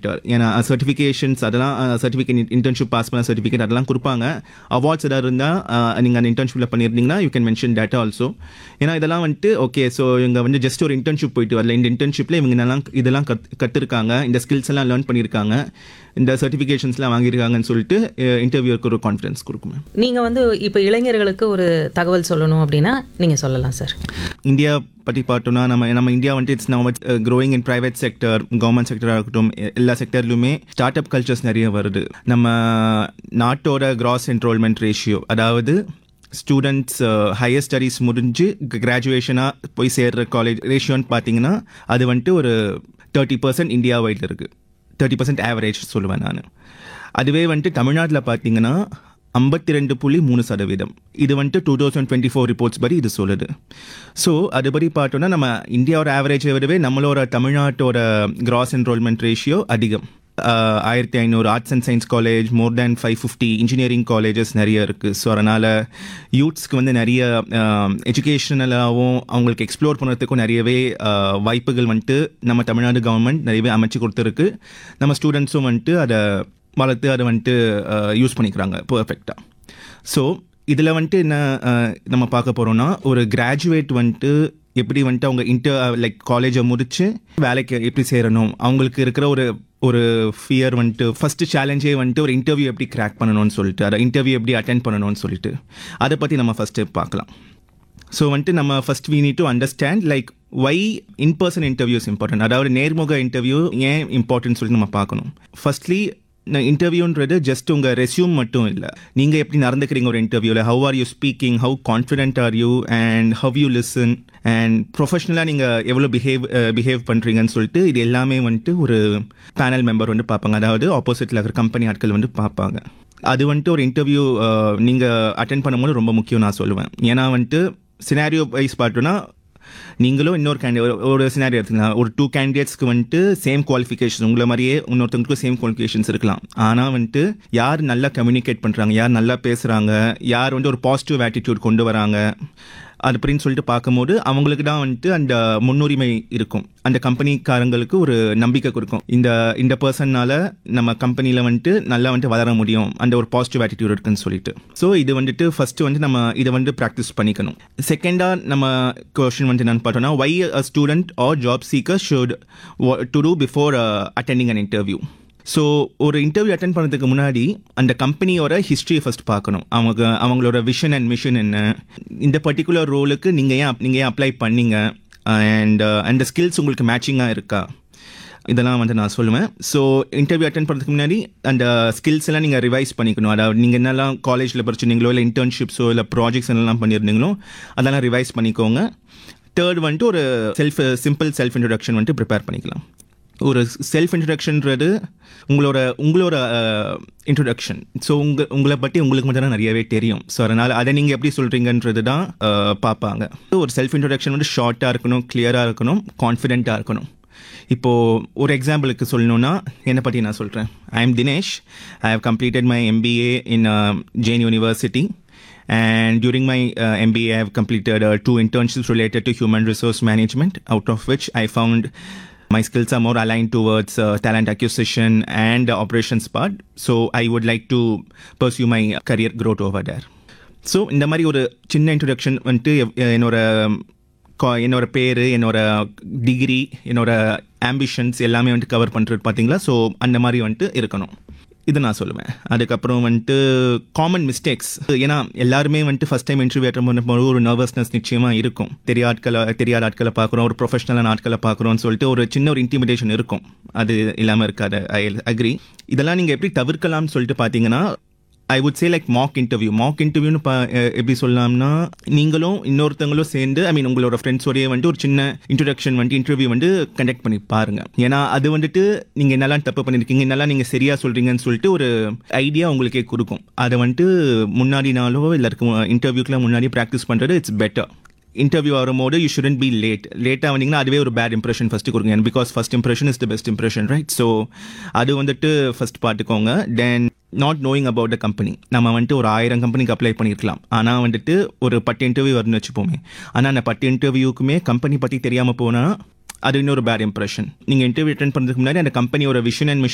Better. ஏன்னா certifications அதெல்லாம் certificate internship pass பண்ண சர்டிஃபிகேட் அதெல்லாம் கொடுப்பாங்க. அவார்ட்ஸ் எதாவது இருந்தால் நீங்கள் அந்த இன்டர்ன்ஷிப்பில் பண்ணியிருந்தீங்கன்னா you can mention data also. ஏன்னா இதெல்லாம் வந்துட்டு ஓகே ஸோ இவங்க வந்து ஜஸ்ட் ஒரு இன்டர்ன்ஷிப் போயிட்டு வரல, இந்த இன்டர்ன்ஷிப்பில் இவங்க இதெல்லாம் கற்றுருக்காங்க, இந்த ஸ்கில்ஸ் எல்லாம் லேர்ன் பண்ணியிருக்காங்க, இந்த சர்டிஃபிகேஷன்ஸ்லாம் வாங்கியிருக்காங்கன்னு சொல்லிட்டு இன்டர்வியூக்கு ஒரு கான்ஃபிடன்ஸ் கொடுக்கும். நீங்கள் வந்து இப்போ இளைஞர்களுக்கு ஒரு தகவல் சொல்லணும் அப்படின்னா நீங்கள் சொல்லலாம் சார். இந்தியா பற்றி பார்த்தோன்னா நம்ம இந்தியா வந்துட்டு it's now growing in private sector, government செக்டராக இருக்கட்டும், எல்லா செக்டர்லையுமே ஸ்டார்ட் அப் கல்ச்சர்ஸ் நிறைய வருது. நம்ம நாட்டோட கிராஸ் என்ரோல்மெண்ட் ரேஷியோ, அதாவது ஸ்டூடெண்ட்ஸ் ஹையர் ஸ்டடீஸ் முடிஞ்சு கிராஜுவேஷனாக போய் சேர்கிற காலேஜ் ரேஷியோன்னு பார்த்தீங்கன்னா அது வந்துட்டு ஒரு 30% இந்தியா வைடில் இருக்குது. 30% ஆவரேஜ் சொல்லுவேன் நான். அதுவே வந்துட்டு தமிழ்நாட்டில் பார்த்தீங்கன்னா 52.3%. இது வந்துட்டு 2024 ரிப்போர்ட்ஸ் படி இது சொல்லுது. ஸோ அதுபடி பார்த்தோன்னா நம்ம இந்தியாவோட ஆவரேஜை விடவே நம்மளோட தமிழ்நாட்டோட கிராஸ் என்ரோல்மெண்ட் ரேஷியோ அதிகம். 1500 arts and science college, more than 550 engineering colleges நிறைய இருக்குது. ஸோ அதனால் யூத்ஸ்க்கு வந்து நிறைய எஜுகேஷனலாகவும் அவங்களுக்கு எக்ஸ்ப்ளோர் பண்ணுறதுக்கும் நிறையவே வாய்ப்புகள் வந்துட்டு நம்ம தமிழ்நாடு கவர்மெண்ட் நிறையவே அமைச்சு கொடுத்துருக்கு. நம்ம ஸ்டூடெண்ட்ஸும் வந்துட்டு அதை வளர்த்து அதை வந்துட்டு யூஸ் பண்ணிக்கிறாங்க பர்ஃபெக்டாக. ஸோ இதில் வந்துட்டு என்ன நம்ம பார்க்க போகிறோன்னா, ஒரு கிராஜுவேட் வந்துட்டு எப்படி வந்துட்டு அவங்க லைக் காலேஜை முடித்து வேலைக்கு எப்படி சேரணும், அவங்களுக்கு இருக்கிற ஒரு ஃபியர் வந்துட்டு ஃபஸ்ட்டு சேலஞ்சே வந்துட்டு ஒரு இன்டர்வியூ எப்படி கிராக் பண்ணணும்னு சொல்லிட்டு, அதை இன்டர்வியூ எப்படி அட்டென்ட் பண்ணணும்னு சொல்லிட்டு அதை பற்றி நம்ம ஃபஸ்ட்டு பார்க்கலாம். ஸோ வந்துட்டு நம்ம first we need to understand like why in person interviews important, அதாவது நேர்முக இன்டர்வியூ ஏன் இம்பார்ட்டன்ட் சொல்லிட்டு நம்ம பார்க்கணும். ஃபர்ஸ்ட்லி இன்டர்வியூன்றது ஜஸ்ட் உங்கள் ரெஸ்யூம் மட்டும் இல்லை, நீங்கள் எப்படி நடந்துக்கிறீங்க ஒரு இன்டர்வியூவில், how are you speaking, how confident are you and how you listen and ப்ரொஃபஷ்னலாக நீங்கள் எவ்வளோ பிஹேவ் பண்ணுறீங்கன்னு சொல்லிட்டு இது எல்லாமே வந்துட்டு ஒரு பேனல் மெம்பர் வந்து பார்ப்பாங்க, அதாவது ஆப்போசிட்டில் இருக்கிற கம்பெனி ஆட்கள் வந்து பார்ப்பாங்க. அது வந்துட்டு ஒரு இன்டர்வியூ நீங்கள் அட்டென்ட் பண்ணும்போது ரொம்ப முக்கியம் நான் சொல்லுவேன். ஏன்னா வந்துட்டு சினாரியோ வைஸ் பார்த்தோன்னா நீங்களும் இன்னொரு ஒரு சினாரியோ எடுத்துக்கலாம், ஒரு 2 கேண்டிடேட்ஸ்க்கு வந்துட்டு சேம் குவாலிஃபிகேஷன், உங்களை மாதிரியே இன்னொருத்தவங்களுக்கும் சேம் குவாலிஃபிகேஷன்ஸ் இருக்கலாம். ஆனால் வந்துட்டு யார் நல்லா கம்யூனிகேட் பண்ணுறாங்க, யார் நல்லா பேசுகிறாங்க, யார் வந்து ஒரு பாசிட்டிவ் ஆட்டிடியூட் கொண்டு வராங்க அப்படின்னு சொல்லிட்டு பார்க்கும்போது அவங்களுக்கு தான் வந்துட்டு அந்த முன்னுரிமை இருக்கும். அந்த கம்பெனிக்காரங்களுக்கு ஒரு நம்பிக்கை கொடுக்கும், இந்த பர்சன்னால் நம்ம கம்பெனியில் வந்துட்டு நல்லா வந்துட்டு வளர முடியும், அந்த ஒரு பாசிட்டிவ் ஆட்டிடியூட் இருக்குன்னு சொல்லிட்டு. ஸோ இது வந்துட்டு ஃபஸ்ட்டு வந்து நம்ம இதை வந்து ப்ராக்டிஸ் பண்ணிக்கணும். செகண்டாக நம்ம கொஸ்டின் வந்து என்னன்னு பார்த்தோன்னா, வை அ student R job seeker should to two before attending an interview. So ஒரு இன்டர்வியூ அட்டென்ட் பண்ணுறதுக்கு முன்னாடி அந்த கம்பெனியோட ஹிஸ்ட்ரியை ஃபஸ்ட் பார்க்கணும். அவங்களோட விஷன் அண்ட் மிஷன் என்ன, இந்த பர்டிகுலர் ரோலுக்கு நீங்கள் ஏன் அப்ளை பண்ணீங்க, அண்ட் அந்த ஸ்கில்ஸ் உங்களுக்கு மேட்சிங்காக இருக்கா, இதெல்லாம் வந்து நான் சொல்லுவேன். ஸோ இன்டர்வியூ அட்டென்ட் பண்ணுறதுக்கு முன்னாடி அந்த ஸ்கில்ஸ் எல்லாம் நீங்கள் ரிவைஸ் பண்ணிக்கணும். அதாவது நீங்கள் என்னெல்லாம் காலேஜில் படிச்சிருந்தீங்களோ இல்லை இன்டர்ன்ஷிப்ஸோ இல்லை ப்ராஜெக்ட்ஸ் என்னெல்லாம் பண்ணியிருந்தீங்களோ அதெல்லாம் ரிவைஸ் பண்ணிக்கோங்க. தேர்ட் வந்துட்டு ஒரு சிம்பிள் செல்ஃப் இன்ட்ரடக்ஷன் வந்துட்டு ப்ரிப்பேர் பண்ணிக்கலாம். ஒரு செல்ஃப் இன்ட்ரடக்ஷன்றது உங்களோட இன்ட்ரடக்ஷன். ஸோ உங்களை பற்றி உங்களுக்கு மட்டும் தான் நிறையவே தெரியும். ஸோ அதனால் அதை நீங்கள் எப்படி சொல்கிறீங்கன்றது தான் பார்ப்பாங்க. ஒரு செல்ஃப் இன்ட்ரடக்ஷன் வந்து ஷார்ட்டாக இருக்கணும், கிளியராக இருக்கணும், கான்ஃபிடென்ட்டாக இருக்கணும். இப்போது ஒரு எக்ஸாம்பிளுக்கு சொல்லணுன்னா என்னை பற்றி நான் சொல்கிறேன். I am Dinesh. I have completed my MBA in Jain university. And during my MBA, I have completed 2 internships related to human resource management, out of which I found my skills are more aligned towards talent acquisition and the operations part. So I would like to pursue my career growth over there. So இந்த மாதிரி ஒரு சின்ன introduction வந்துட்டு என்னோட பேர், என்னோட degree, என்னோட ambitions எல்லாமே வந்துட்டு கவர் பண்ணுறது பார்த்தீங்களா. ஸோ அந்த மாதிரி வந்துட்டு இருக்கணும், இது நான் சொல்லுவேன். அதுக்கப்புறம் வந்துட்டு காமன் மிஸ்டேக்ஸ், ஏன்னா எல்லாருமே வந்துட்டு ஃபஸ்ட் டைம் இன்டர்வியூ அட்டெண்ட் பண்ணும்போது ஒரு நர்வஸ்னஸ் நிச்சயமாக இருக்கும். தெரியாத ஆட்களை பார்க்குறோம், ஒரு ப்ரொஃபஷனலான ஆட்களை பார்க்குறோன்னு சொல்லிட்டு ஒரு சின்ன ஒரு இன்டிமிடேஷன் இருக்கும். அது இல்லாமல் இருக்காது, ஐ அக்ரி. இதெல்லாம் நீங்கள் எப்படி தவிர்க்கலாம்னு சொல்லிட்டு பார்த்தீங்கன்னா, I would say like Mach இன்டர்வியூன்னு எப்படி சொல்லலாம்னா, நீங்களும் இன்னொருத்தங்களும் சேர்ந்து உங்களோட ஃப்ரெண்ட்ஸோடய வந்துட்டு ஒரு சின்ன இன்ட்ரடக்ஷன் வந்துட்டு இன்டர்வியூ வந்து கண்டக்ட் பண்ணி பாருங்கள். ஏன்னா அது வந்துட்டு நீங்கள் என்னெல்லாம் தப்பு பண்ணியிருக்கீங்க, என்னெல்லாம் நீங்கள் சரியாக சொல்கிறீங்கன்னு சொல்லிட்டு ஒரு ஐடியா உங்களுக்கே கொடுக்கும். அதை வந்துட்டு முன்னாடி நாளோ இல்லை இன்டர்வியூக்கெலாம் முன்னாடி ப்ராக்டிஸ் பண்ணுறது இட்ஸ் பெட்டர். இன்டர்வியூ வரும்போது யூ ஷுடன்ட் பி லேட்டாக வந்தீங்கன்னா அதுவே ஒரு பேட் இம்ப்ரெஷன் ஃபஸ்ட்டு கொடுங்க. Because first impression is the best impression, right? So அது வந்துட்டு ஃபஸ்ட் பார்த்துக்கோங்க. தென் not knowing about the company. நம்ம வந்துட்டு ஒரு 1000 கம்பெனிக்கு அப்ளை பண்ணியிருக்கலாம், ஆனால் வந்துட்டு ஒரு 10 இன்டர்வியூ வரும்னு வச்சுப்போமே. ஆனால் அந்த 10 இன்டர்வியூக்குமே கம்பெனி பற்றி தெரியாமல் போனால் அது இன்னொரு பேட் இம்ப்ரெஷன். நீங்கள் இன்டர்வியூ அட்டென்ட் பண்ணுறதுக்கு முன்னாடி அந்த கம்பெனியோட விஷன் அண்ட் மிஷன்